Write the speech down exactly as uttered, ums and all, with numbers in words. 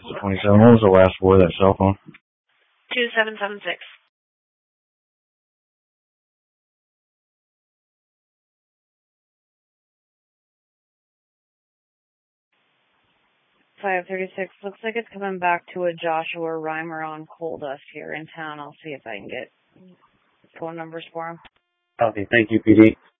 twenty-seven, what was the last four of that cell phone? two seven seven six. five thirty-six. Looks like it's coming back to a Joshua Reimer on Coal Dust here in town. I'll see if I can get phone numbers for him. Okay, thank you, P D.